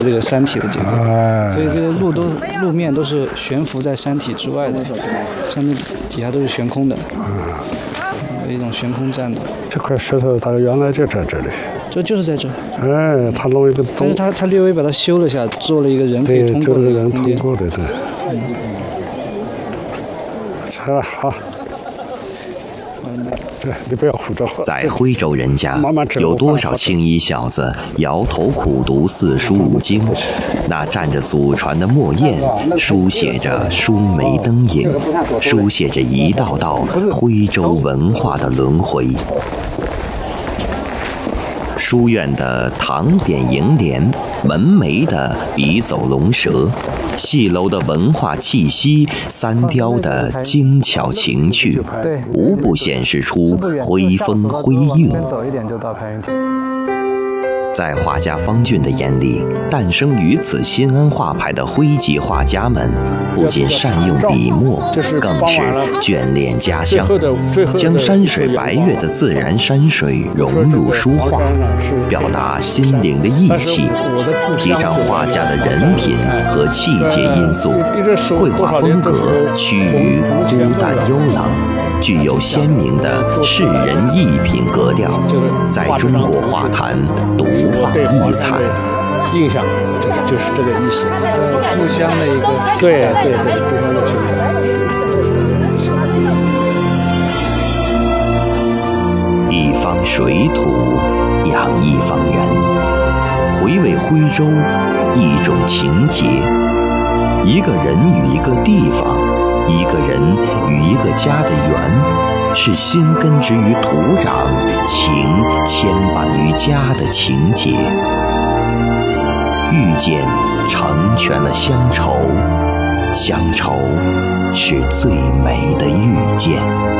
这个山体的结构，所以这个路面都是悬浮在山体之外的，山体底下都是悬空的，有一种悬空战斗。 这块石头它原来就在这里， 就是在这。 哎，他弄一个洞， 但是他略微把它修了下，做了一个人可以通过的空间。 对。好。对，你不要胡诌。 在徽州人家，有多少青衣小子摇头苦读四书五经？那蘸着祖传的墨砚，书写着书眉灯影，书写着一道道徽州文化的轮回。书院的唐典楹联，门楣的笔走龙蛇，戏楼的文化气息，三雕的精巧情趣，无不显示出徽风徽韵。在画家方俊的眼里，诞生于此新安画派的徽籍画家们，不仅善用笔墨，更是眷恋家乡，将山水白月的自然山水融入书画，表达心灵的意气，提倡画家的人品和气节因素，绘画风格趋于枯淡幽冷，具有鲜明的世人艺品格调，在中国画坛独放异彩。 印象就是这个意思， 故乡的一个对，故乡的情感。 一方水土养一方人，回味徽州一种情结，一个人与一个地方，一个人与一个家的缘，是心根植于土壤，情牵绊于家的情结。遇见成全了乡愁，乡愁是最美的遇见。